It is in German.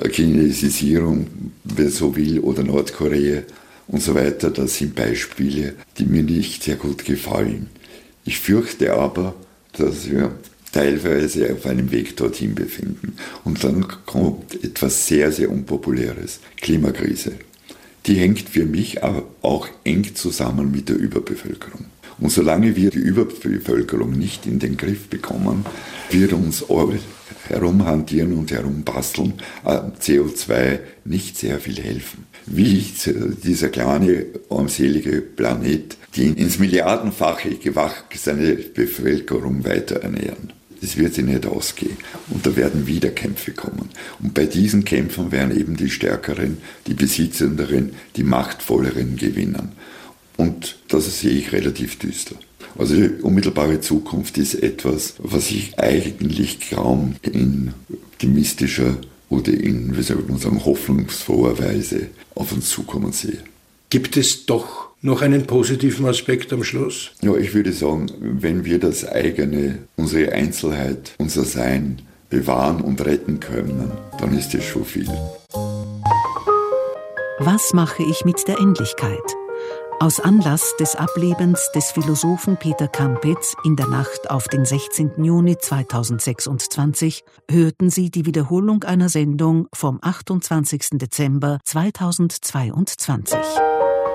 Chinesisierung, wer so will, oder Nordkorea und so weiter, das sind Beispiele, die mir nicht sehr gut gefallen. Ich fürchte aber, dass wir teilweise auf einem Weg dorthin befinden. Und dann kommt etwas sehr, sehr Unpopuläres, Klimakrise. Die hängt für mich aber auch eng zusammen mit der Überbevölkerung. Und solange wir die Überbevölkerung nicht in den Griff bekommen, wird uns herumhantieren und herumbasteln CO2 nicht sehr viel helfen. Wie dieser kleine, armselige Planet, die ins Milliardenfache gewachsene Bevölkerung weiter ernähren. Das wird sich nicht ausgehen. Und da werden wieder Kämpfe kommen. Und bei diesen Kämpfen werden eben die Stärkeren, die Besitzenderen, die Machtvolleren gewinnen. Und das sehe ich relativ düster. Also die unmittelbare Zukunft ist etwas, was ich eigentlich kaum in optimistischer oder in, wie soll man sagen, hoffnungsfroher Weise auf uns zukommen sehe. Gibt es doch noch einen positiven Aspekt am Schluss? Ja, ich würde sagen, wenn wir das eigene, unsere Einzelheit, unser Sein bewahren und retten können, dann ist das schon viel. Was mache ich mit der Endlichkeit? Aus Anlass des Ablebens des Philosophen Peter Kampitz in der Nacht auf den 16. Juni 2026 hörten Sie die Wiederholung einer Sendung vom 28. Dezember 2022.